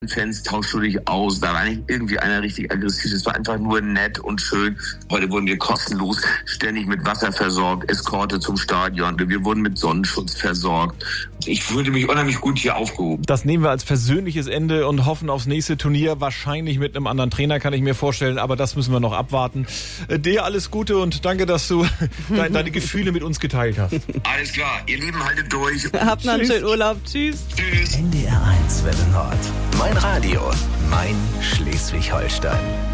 Fans tauschst du dich aus. Da war nicht irgendwie einer richtig aggressiv. Es war einfach nur nett und schön. Heute wurden wir kostenlos ständig mit Wasser versorgt, Eskorte zum Stadion. Wir wurden mit Sonnenschutz versorgt. Ich fühlte mich unheimlich gut hier aufgehoben. Das nehmen wir als persönliches Ende und hoffen aufs nächste Turnier. Wahrscheinlich mit einem anderen Trainer, kann ich mir vorstellen. Aber das müssen wir noch abwarten. Dir alles Gute und danke, dass du deine Gefühle mit uns geteilt hast. Alles klar. Ihr Lieben, haltet durch. Habt noch einen schönen Urlaub. Tschüss. Tschüss. NDR 1 Welle Nord. Mein Radio. Mein Schleswig-Holstein.